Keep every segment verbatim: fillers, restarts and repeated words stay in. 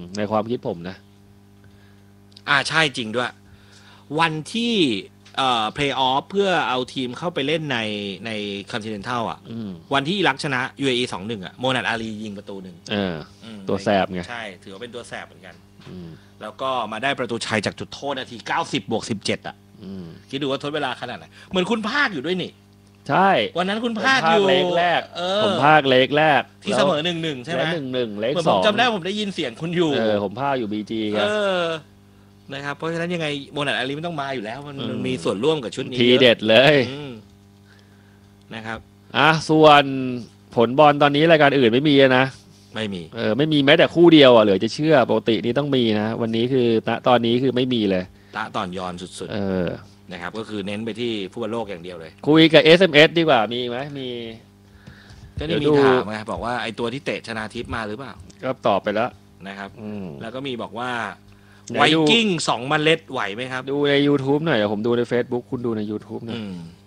ในความคิดผมนะอ่าใช่จริงด้วยวันที่เอ่อเพลย์ออฟเพื่อเอาทีมเข้าไปเล่นในในคอนติเนนทัลอ่ะวันที่อิรักชนะ ยู เอ อี สองหนึ่ง อ่ะโมนัดอาลียิงประตูหนึ่งเออตัวแสบไงใช่ถือว่าเป็นตัวแสบเหมือนกันแล้วก็มาได้ประตูชัยจากจุดโทษนาทีเก้าสิบบวกสิบเจ็ดอ่ะคิดดูว่าทดเวลาขนาดไหนเหมือนคุณภาคอยู่ด้วยนี่ใช่วันนั้นคุณภาคอยู่เล็กแรกผมภาคเล็กแรกที่เสมอหนึ่งหนึ่งใช่ไหมหนึ่งหนึ่งเล็กสองผมจำได้ผมได้ยินเสียงคุณอยู่เออผมภาคอยู่บีจีกันนะครับเพราะฉะนั้นยังไงโมนัดอาลีไม่ต้องมาอยู่แล้วมันมีส่วนร่วมกับชุดนี้ทีเด็ดเลยนะครับอ่ะส่วนผลบอลตอนนี้รายการอื่นไม่มีนะไม่มีเออไม่มีแม้แต่คู่เดียวอ่ะเหลือจะเชื่อปกตินี่ต้องมีนะวันนี้คือณตอนนี้คือไม่มีเลยตะตอนย้อนสุดๆเออนะครับก็คือเน้นไปที่ฟุตบอลโลกอย่างเดียวเลยคุยกับ เอส เอ็ม เอส ดีกว่ามีไหมมีก็นี่มีถามไงบอกว่าไอตัวที่เตะชนาทิพย์มาหรือเปล่าก็ตอบไปแล้วนะครับแล้วก็มีบอกว่าไวกิ้งสองเมล็ดไหวไหมครับดูใน YouTube หน่อยผมดูใน Facebook คุณดูใน YouTube หน่อย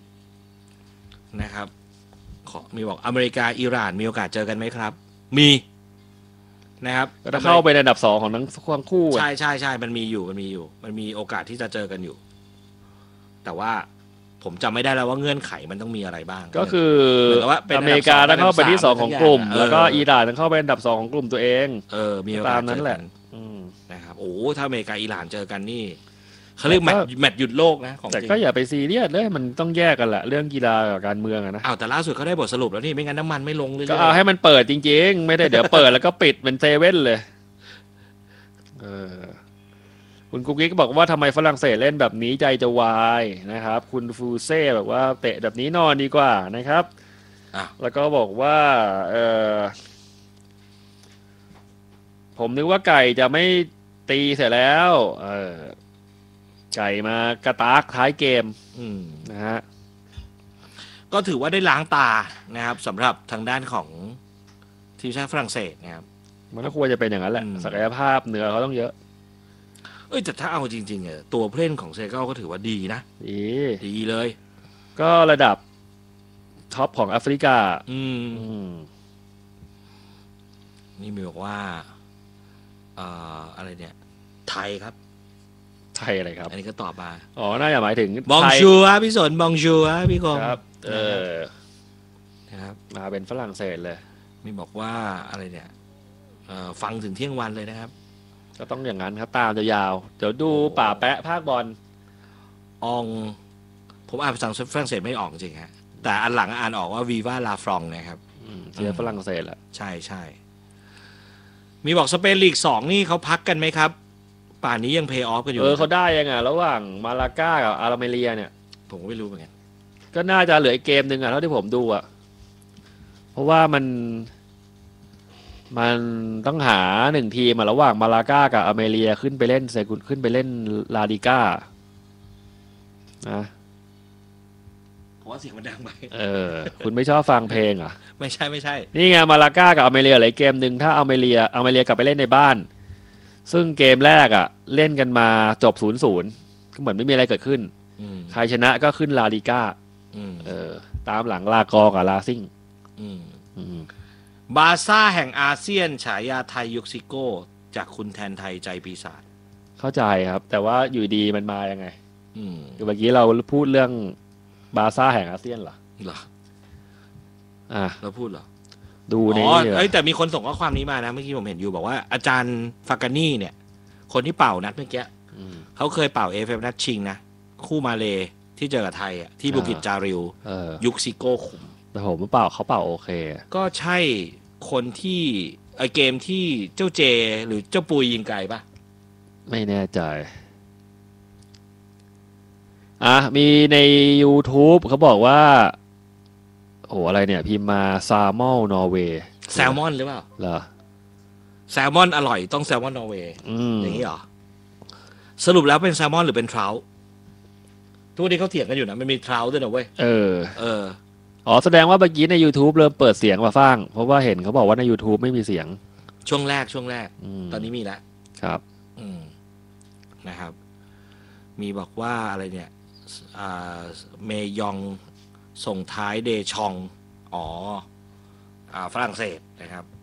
นะครับมีบอกอเมริกาอิหร่านมีโอกาสเจอกันไหมครับมีนะครับถ้าเข้าไปในอันดับสองของทั้งคู่ใช่ใช่ใช่มันมีอยู่มันมีอยู่มันมีโอกาสที่จะเจอกันอยู่แต่ว่าผมจำไม่ได้แล้วว่าเงื่อนไขมันต้องมีอะไรบ้างก็คืออเมริกาต้องเข้าไปที่สองของกลุ่มแล้วก็อิหร่านต้องเข้าไปอันดับสองของกลุ่มตัวเองเออมีโอกาสนั้นแหละนะครับโอ้ถ้าอเมริกาอิหร่านเจอกันนี่เขาเรียกแมตช์แมตช์หยุดโลกนะของแต่ก็อย่าไปซีเรียสเลยมันต้องแยกกันแหละเรื่องกีฬากับการเมืองนะอ้าวแต่ล่าสุดเขาได้บทสรุปแล้วนี่ไม่งั้นน้ำมันไม่ลงเลยก็เอาให้มันเปิดจริงๆไม่ได้เดี๋ยวเปิดแล้วก็ปิดเป็นเซเว่นเลยเออคุณกุ๊กกิ๊กบอกว่าทำไมฝรั่งเศสเล่นแบบนี้ใจจะวายนะครับคุณฟูเซ่แบบว่าเตะแบบนี้นอนดีกว่านะครับแล้วก็บอกว่าเออผมนึกว่าไก่จะไม่ตีเสร็จแล้วเออไก่มากระตากท้ายเกมนะฮะก็ถือว่าได้ล้างตานะครับสำหรับทางด้านของทีมชาติฝรั่งเศสนะครับมันก็ควรจะเป็นอย่างนั้นแหละศักยภาพเหนือเขาต้องเยอะเอ้ยแต่ถ้าเอาจริงๆเนี่ยตัวผู้เล่นของเซเกิลก็ถือว่าดีนะดีดีเลยก็ระดับท็อปของแอฟริกาอืมนี่มีบอกว่าอ่าอะไรเนี่ยไทยครับไทยอะไรครับอันนี้ก็ตอบมาอ๋อน่าจะหมายถึงบองชัวพี่สนบองชัวพี่คงครับเออนะครับมาเป็นฝรั่งเศสเลยมีบอกว่าอะไรเนี่ยฟังถึงเที่ยงวันเลยนะครับก็ต้องอย่างนั้นครับตามจะยาวเดี๋ยวดูป่าแปะภาคบอลอองผมอ่านภาษาฝรั่งเศสไม่ออกจริงฮะแต่อันหลังอ่านออกว่าวีวาลาฟรองนะครับเชียร์ฝรั่งเศสแหละใช่ใช่มีบอกสเปนลีกสองนี่เขาพักกันไหมครับป่านนี้ยังเพย์ออฟกันอยู่เออเขาได้ยังไงระหว่างมาลาก้ากับอาราเมเรียเนี่ยผมก็ไม่รู้เหมือนกันก็น่าจะเหลืออีกเกมหนึ่งอ่ะเท่าที่ผมดูอ่ะเพราะว่ามันมันต้องหาหนึ่งทีมมาระหว่างมาลาก้ากับอาราเมเรียขึ้นไปเล่นเซกุนขึ้นไปเล่นลาลิก้านะผมว่าเสียงมันดังไปเออคุณไม่ชอบฟังเพลงอ่ะไม่ใช่ไม่ใช่นี่ไงมาลาก้ากับอาราเมเรียเหลือเกมหนึ่งถ้าอาราเมเรียอาราเมเรียกลับไปเล่นในบ้านซึ่งเกมแรกอ่ะเล่นกันมาจบศูนย์ศูนย์ก็เหมือนไม่มีอะไรเกิดขึ้นใครชนะก็ขึ้นลาลิก้าเออตามหลังลากอกับลาซิ่งบาซ่าแห่งอาเซียนฉายาไทยยุคซิโก้จากคุณแทนไทยใจปีศาจเข้าใจครับแต่ว่าอยู่ดีมันมายังไงคือเมื่อกี้เราพูดเรื่องบาซ่าแห่งอาเซียนเหรอเหรออ่ะเราพูดเหรอดูนี่เอ้ยแต่มีคนส่งข้อความนี้มานะเมื่อกี้ผมเห็นอยู่บอกว่าอาจารย์ฟากานี่เนี่ยคนที่เป่านัดเมื่อกี้เขาเคยเป่าเอฟเอฟนัดชิงนะคู่มาเลที่เจอกับไทยอ่ะที่บุกิจจาริวยุคซิโก้คุมแต่ผมเป่าเขาเป่าโอเคก็ใช่คนที่ไอเกมที่เจ้าเจหรือเจ้าปุยยิงไกลปะไม่แน่ใจอ่ะมีใน YouTube เขาบอกว่าโอ้อะไรเนี่ยพิมพ์มาซาลมอนนอร์เวย์แซลมอนหรือเปล่าเหรอแซลมอนอร่อยต้องแซลมอนนอร์เวย์อย่างนี้เหรอสรุปแล้วเป็นแซลมอนหรือเป็นทราวท์ทุกวันนี้เขาเถียงกันอยู่นะมันมีทราวท์ด้วยนะเว้ยเออเอออ๋อแสดงว่าเมื่อกี้ใน YouTube เริ่มเปิดเสียงมาฟังเพราะว่าเห็นเขาบอกว่าใน YouTube ไม่มีเสียงช่วงแรกช่วงแรกตอนนี้มีแล้วครับอืมนะครับมีบอกว่าอะไรเนี่ยอ่าเมยองส่งท้ายเดชองอ๋ออ่าฝรั่งเศสนะครับ